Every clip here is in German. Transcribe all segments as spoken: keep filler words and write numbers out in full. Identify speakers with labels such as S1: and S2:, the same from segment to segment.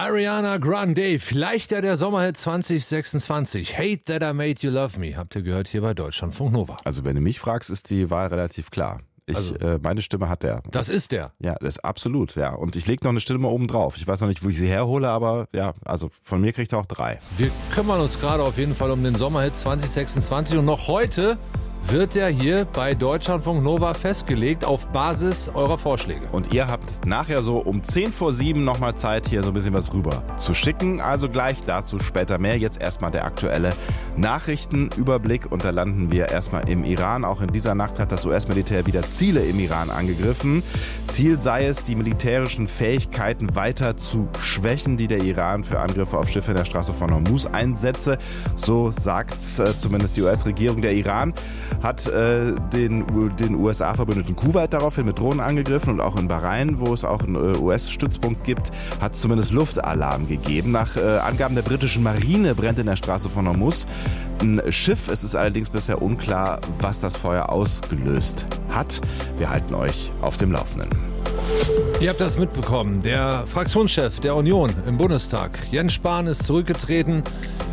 S1: Ariana Grande, vielleicht ja der Sommerhit zwanzig sechsundzwanzig. Hate That I Made You Love Me, habt ihr gehört hier bei Deutschlandfunk Nova.
S2: Also wenn du mich fragst, ist die Wahl relativ klar. Ich,
S1: Also,
S2: äh, meine Stimme hat der.
S1: Das ist der.
S2: Ja, das ist absolut, ja. Und ich lege noch eine Stimme oben drauf. Ich weiß noch nicht, wo ich sie herhole, aber ja, also von mir kriegt er auch drei.
S1: Wir kümmern uns gerade auf jeden Fall um den Sommerhit zwanzig sechsundzwanzig und noch heute wird er hier bei Deutschlandfunk Nova festgelegt auf Basis eurer Vorschläge.
S2: Und ihr habt nachher so um zehn vor sieben nochmal Zeit, hier so ein bisschen was rüber zu schicken. Also gleich dazu später mehr. Jetzt erstmal der aktuelle Nachrichtenüberblick. Und da landen wir erstmal im Iran. Auch in dieser Nacht hat das U S-Militär wieder Ziele im Iran angegriffen. Ziel sei es, die militärischen Fähigkeiten weiter zu schwächen, die der Iran für Angriffe auf Schiffe in der Straße von Hormuz einsetze. So sagt's äh, zumindest die U S-Regierung. Der Iran hat äh, den, den U S A-Verbündeten Kuwait daraufhin mit Drohnen angegriffen und auch in Bahrain, wo es auch einen äh, U S-Stützpunkt gibt, hat es zumindest Luftalarm gegeben. Nach äh, Angaben der britischen Marine brennt in der Straße von Hormuz ein Schiff. Es ist allerdings bisher unklar, was das Feuer ausgelöst hat. Wir halten euch auf dem Laufenden.
S1: Ihr habt das mitbekommen. Der Fraktionschef der Union im Bundestag, Jens Spahn, ist zurückgetreten.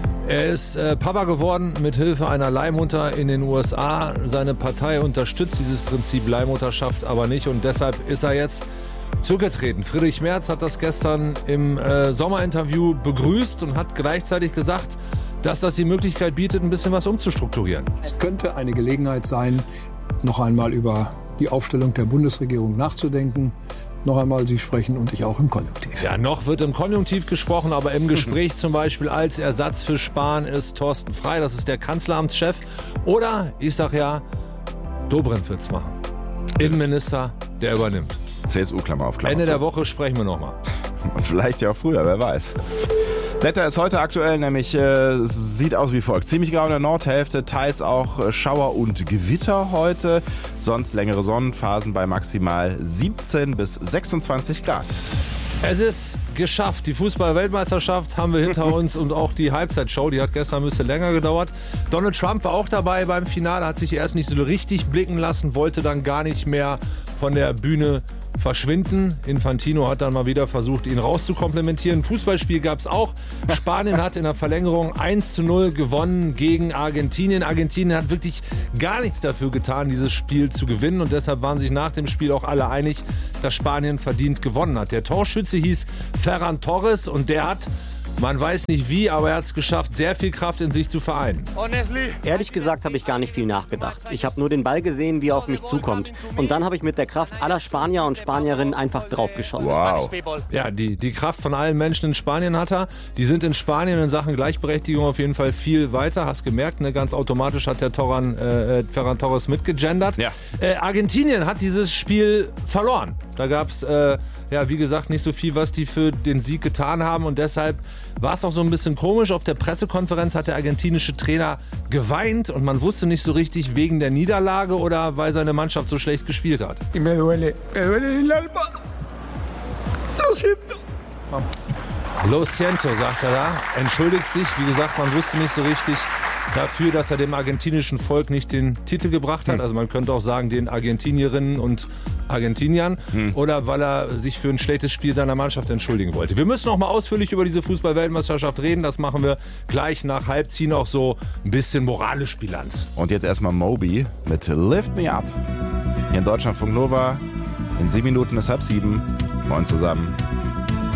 S1: Er ist äh, Papa geworden mit Hilfe einer Leihmutter in den U S A. Seine Partei unterstützt dieses Prinzip Leihmutterschaft aber nicht und deshalb ist er jetzt zurückgetreten. Friedrich Merz hat das gestern im äh, Sommerinterview begrüßt und hat gleichzeitig gesagt, dass das die Möglichkeit bietet, ein bisschen was umzustrukturieren.
S3: Es könnte eine Gelegenheit sein, noch einmal über die Aufstellung der Bundesregierung nachzudenken. Noch einmal, Sie sprechen und ich auch im Konjunktiv.
S1: Ja, noch wird im Konjunktiv gesprochen, aber im Gespräch zum Beispiel als Ersatz für Spahn ist Thorsten Frey, das ist der Kanzleramtschef. Oder, ich sag ja, Dobrindt wird's machen. Innenminister, der übernimmt.
S2: C S U-Klammer auf Klammer.
S1: Ende der Woche sprechen wir nochmal.
S2: Vielleicht ja auch früher, wer weiß. Wetter ist heute aktuell, nämlich äh, sieht aus wie folgt. Ziemlich grau in der Nordhälfte, teils auch äh, Schauer und Gewitter heute. Sonst längere Sonnenphasen bei maximal siebzehn bis sechsundzwanzig Grad.
S1: Es ist geschafft. Die Fußball-Weltmeisterschaft haben wir hinter uns und auch die Halbzeitshow, die hat gestern ein bisschen länger gedauert. Donald Trump war auch dabei beim Finale, hat sich erst nicht so richtig blicken lassen, wollte dann gar nicht mehr von der Bühne verschwinden. Infantino hat dann mal wieder versucht, ihn rauszukomplementieren. Fußballspiel gab es auch. Spanien hat in der Verlängerung eins zu null gewonnen gegen Argentinien. Argentinien hat wirklich gar nichts dafür getan, dieses Spiel zu gewinnen. Und deshalb waren sich nach dem Spiel auch alle einig, dass Spanien verdient gewonnen hat. Der Torschütze hieß Ferran Torres und der hat, man weiß nicht wie, aber er hat es geschafft, sehr viel Kraft in sich zu vereinen.
S4: Ehrlich gesagt habe ich gar nicht viel nachgedacht. Ich habe nur den Ball gesehen, wie er auf mich zukommt. Und dann habe ich mit der Kraft aller Spanier und Spanierinnen einfach draufgeschossen.
S2: Wow.
S1: Ja, die, die Kraft von allen Menschen in Spanien hat er. Die sind in Spanien in Sachen Gleichberechtigung auf jeden Fall viel weiter. Hast gemerkt, ne? Ganz automatisch hat der Torran, äh, Ferran Torres mitgegendert.
S2: Ja.
S1: Äh, Argentinien hat dieses Spiel verloren. Da gab es, äh, ja, wie gesagt, nicht so viel, was die für den Sieg getan haben. Und deshalb war es auch so ein bisschen komisch. Auf der Pressekonferenz hat der argentinische Trainer geweint und man wusste nicht so richtig, wegen der Niederlage oder weil seine Mannschaft so schlecht gespielt hat.
S5: Me duele, me duele el alma. Lo siento.
S1: Lo siento, sagt er da. Entschuldigt sich. Wie gesagt, man wusste nicht so richtig dafür, dass er dem argentinischen Volk nicht den Titel gebracht hat.
S2: Hm.
S1: Also man könnte auch sagen, den Argentinierinnen und Argentiniern. Hm. Oder weil er sich für ein schlechtes Spiel seiner Mannschaft entschuldigen wollte. Wir müssen noch mal ausführlich über diese Fußball-Weltmeisterschaft reden. Das machen wir gleich nach halb, ziehen auch so ein bisschen moralisch Bilanz.
S2: Und jetzt erstmal Moby mit Lift Me Up. Hier in Deutschlandfunk Nova. In sieben Minuten ist halb sieben. Moin zusammen.